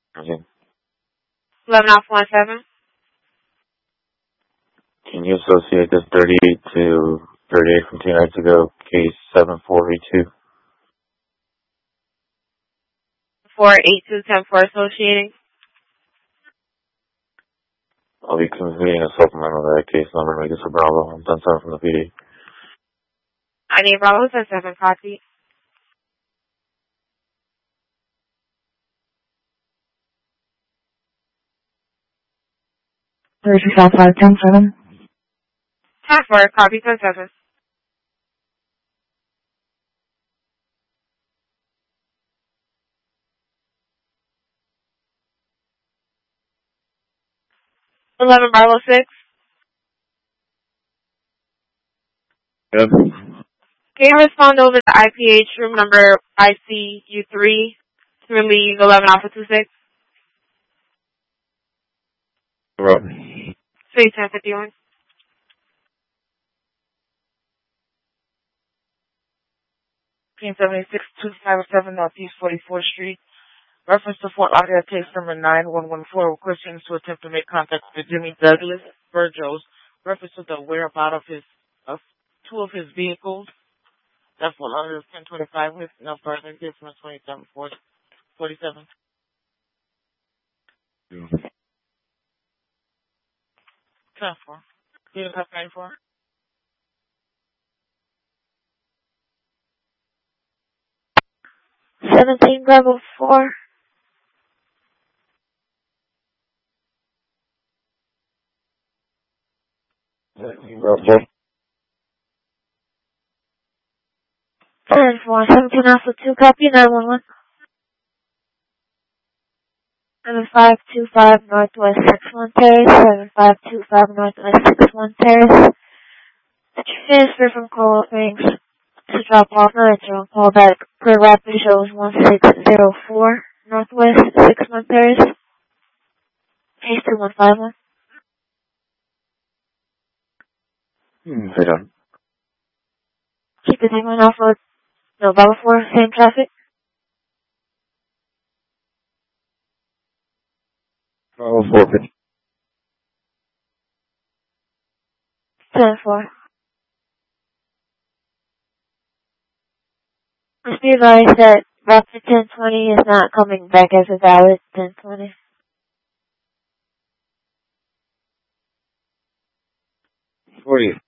Okay. 11 off 17. Can you associate this 38 to 38 from 2 nights ago, case 7482? 48210 associating. I'll be completing a supplemental of that case number to make this a Bravo. I'm done from the PD. I need Bravo 7 copy. Thursday, 510-7. 10-4, copy 10-7. Eleven Bravo 6. Yep. Can you respond over to IPH room number ICU3 to relieve 11 Alpha 26? Right. 31051. Team 76257 Northeast 44th Street. Reference to Fort Lauderdale case number 9114, requesting to attempt to make contact with Jimmy Douglas Burgos. Reference to the whereabouts of two of his vehicles. That's Fort Lauderdale 1025 with no further. Case number 2747. Yeah. 10-4. Do you have 94? Seventeen Bravo 4. Bravo. 10-4. 17 Alpha 2, copy 911. 7525 Northwest 61 Terrace. 7525 Northwest 61 Terrace. Transfer from call rings to drop off or call back per rapid shows 1604 Northwest 61 Terrace. Case 2151. Right on. Keep the same one off road. No, Bravo 4, same traffic. Bravo 4. 10-4. Must be advised that Rapid 1020 is not coming back as a valid 1020. 40.